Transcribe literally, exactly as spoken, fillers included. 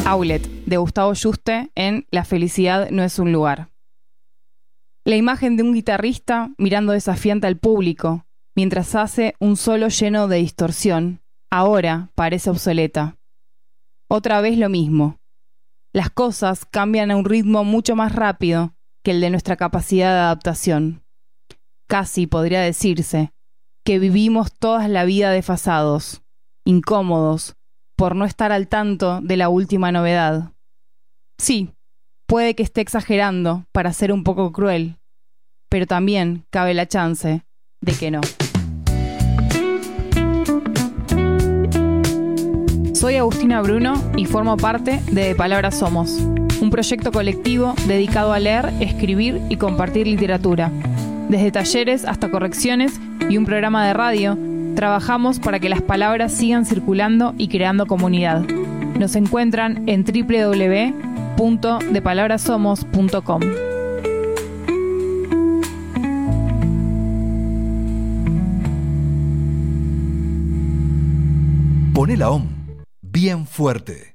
Outlet, de Gustavo Yuste, en La felicidad no es un lugar. La imagen de un guitarrista mirando desafiante al público, mientras hace un solo lleno de distorsión, ahora parece obsoleta. Otra vez lo mismo. Las cosas cambian a un ritmo mucho más rápido que el de nuestra capacidad de adaptación. Casi podría decirse que vivimos toda la vida desfasados, incómodos, por no estar al tanto de la última novedad. Sí, puede que esté exagerando para ser un poco cruel, pero también cabe la chance de que no. Soy Agustina Bruno y formo parte de De Palabras Somos, un proyecto colectivo dedicado a leer, escribir y compartir literatura. Desde talleres hasta correcciones y un programa de radio, trabajamos para que las palabras sigan circulando y creando comunidad. Nos encuentran en doble u doble u doble u punto de palabras somos punto com. Poné la O M bien fuerte.